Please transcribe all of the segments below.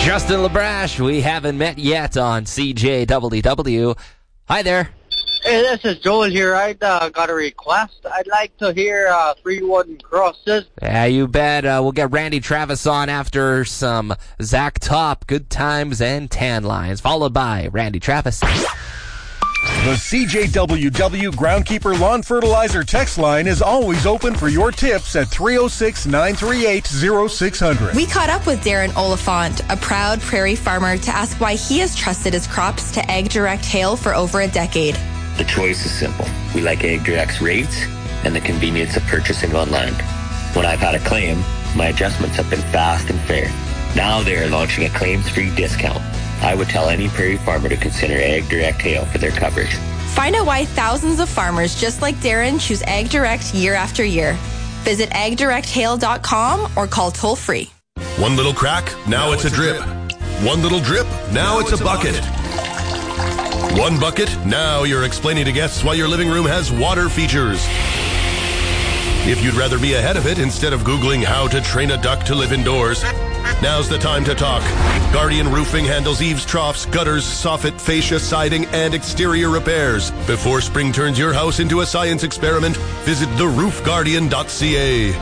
Justin LaBrash, we haven't met yet on CJWW. Hi there. Hey, this is Joel here. I got a request. I'd like to hear 3-1 Crosses. Yeah, you bet. We'll get Randy Travis on after some Zach Top, Good Times, and Tan Lines, followed by Randy Travis. The CJWW Groundkeeper Lawn Fertilizer text line is always open for your tips at 306-938-0600. We caught up with Darren Oliphant, a proud prairie farmer, to ask why he has trusted his crops to Ag Direct Hail for over a decade. The choice is simple. We like Ag Direct's rates and the convenience of purchasing online. When I've had a claim, my adjustments have been fast and fair. Now they are launching a claims-free discount. I would tell any prairie farmer to consider Ag Direct Hail for their coverage. Find out why thousands of farmers just like Darren choose Ag Direct year after year. Visit agdirecthail.com or call toll-free. One little crack, now it's a drip. One little drip, now it's a bucket. One bucket, now you're explaining to guests why your living room has water features. If you'd rather be ahead of it instead of Googling how to train a duck to live indoors, now's the time to talk. Guardian Roofing handles eaves, troughs, gutters, soffit, fascia, siding, and exterior repairs. Before spring turns your house into a science experiment, visit theroofguardian.ca.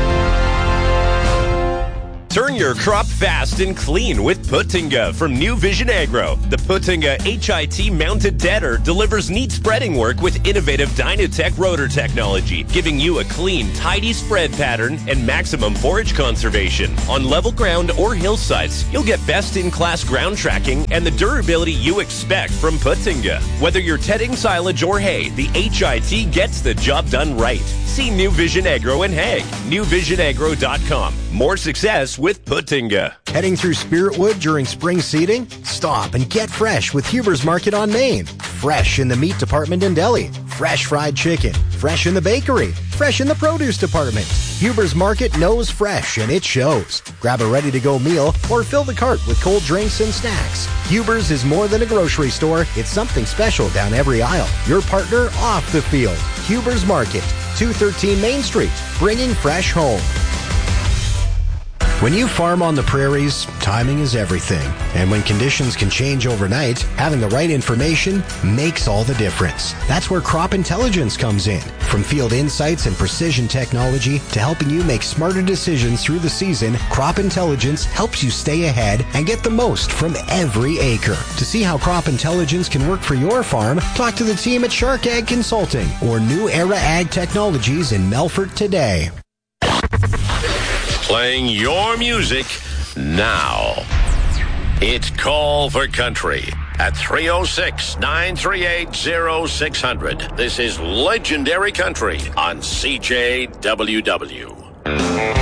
Turn your crop fast and clean with Putinga from New Vision Agro. The Putinga HIT mounted deader delivers neat spreading work with innovative Dynatech rotor technology, giving you a clean, tidy spread pattern and maximum forage conservation. On level ground or hillsides, you'll get best-in-class ground tracking and the durability you expect from Putinga. Whether you're tedding silage or hay, the HIT gets the job done right. See New Vision Agro in Hague. NewVisionAgro.com. More success with Putinga. Heading through Spiritwood during spring seeding? Stop and get fresh with Huber's Market on Main. Fresh in the meat department in Delhi. Fresh fried chicken. Fresh in the bakery. Fresh in the produce department. Huber's Market knows fresh, and it shows. Grab a ready-to-go meal or fill the cart with cold drinks and snacks. Huber's is more than a grocery store. It's something special down every aisle. Your partner off the field. Huber's Market, 213 Main Street, bringing fresh home. When you farm on the prairies, timing is everything. And when conditions can change overnight, having the right information makes all the difference. That's where Crop Intelligence comes in. From field insights and precision technology to helping you make smarter decisions through the season, Crop Intelligence helps you stay ahead and get the most from every acre. To see how Crop Intelligence can work for your farm, talk to the team at Shark Ag Consulting or New Era Ag Technologies in Melfort today. Playing your music now. It's Call for Country at 306-938-0600. This is Legendary Country on CJWW.